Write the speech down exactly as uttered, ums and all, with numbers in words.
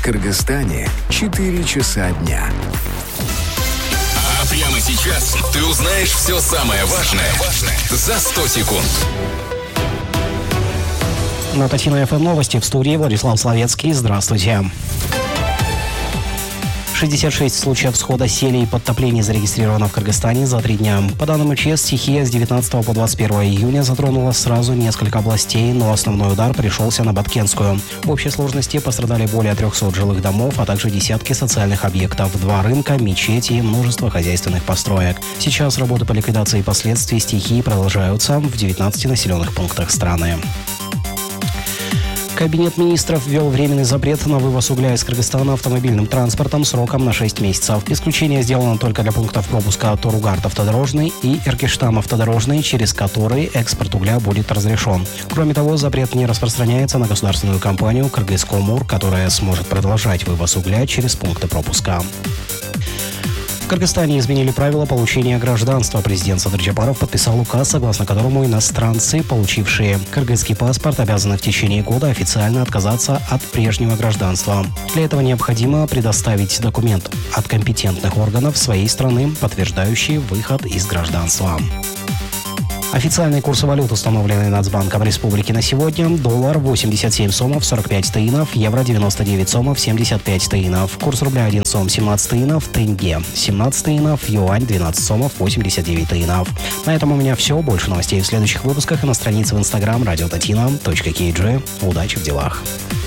Кыргызстане четыре часа дня. А прямо сейчас ты узнаешь все самое важное за сто секунд. На Татьяна эф эм новости, в студии Владислав Славецкий. Здравствуйте. шестьдесят шесть случаев схода сели и подтоплений зарегистрировано в Кыргызстане за три дня. По данным МЧС, стихия с девятнадцатого по двадцать первое июня затронула сразу несколько областей, но основной удар пришелся на Баткенскую. В общей сложности пострадали более трехсот жилых домов, а также десятки социальных объектов, два рынка, мечети и множество хозяйственных построек. Сейчас работы по ликвидации последствий стихии продолжаются в девятнадцати населенных пунктах страны. Кабинет министров ввел временный запрет на вывоз угля из Кыргызстана автомобильным транспортом сроком на шесть месяцев. Исключение сделано только для пунктов пропуска Торугард автодорожный и Эркиштам автодорожный, через которые экспорт угля будет разрешен. Кроме того, запрет не распространяется на государственную компанию «Кыргызкомур», которая сможет продолжать вывоз угля через пункты пропуска. В Кыргызстане изменили правила получения гражданства. Президент Садыр Джапаров подписал указ, согласно которому иностранцы, получившие кыргызский паспорт, обязаны в течение года официально отказаться от прежнего гражданства. Для этого необходимо предоставить документ от компетентных органов своей страны, подтверждающий выход из гражданства. Официальные курсы валют, установленные Нацбанком Республики на сегодня: доллар восемьдесят семь сомов сорок пять тыинов, евро девяносто девять сомов семьдесят пять тыинов, курс рубля один сом семнадцать тыинов, тенге семнадцать тыинов, юань двенадцать сомов восемьдесят девять тыинов. На этом у меня все. Больше новостей в следующих выпусках и на странице в инстаграм радио татина точка кей джи. Удачи в делах.